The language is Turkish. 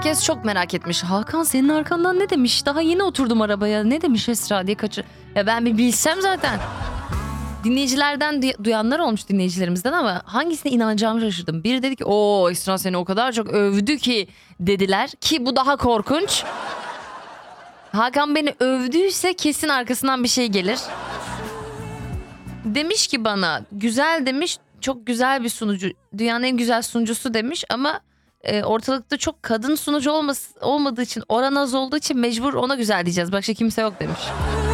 Herkes çok merak etmiş. Hakan senin arkandan ne demiş? Daha yeni oturdum arabaya. Ne demiş Esra diye kaçır. Ya ben bir bilsem zaten. Dinleyicilerden duyanlar olmuş dinleyicilerimizden ama hangisine inanacağımı şaşırdım. Biri dedi ki o Esra seni o kadar çok övdü ki dediler ki bu daha korkunç. Hakan beni övdüyse kesin arkasından bir şey gelir. Demiş ki bana güzel demiş, çok güzel bir sunucu, dünyanın en güzel sunucusu demiş ama ortalıkta çok kadın sunucu olmadığı için, oran az olduğu için mecbur ona güzel diyeceğiz. Başka kimse yok demiş.